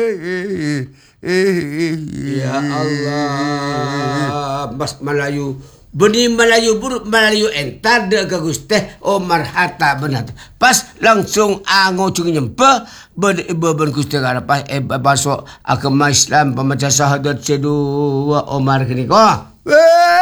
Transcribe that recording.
Ya Allah, Mas Melayu. Benih Melayu buruk Melayu entar de gagus teh Omar Hatta benar. Pas langsung ango cung nyempe ben gusti garapa basok agama Islam pemecah syahadat sedua Omar kini ko.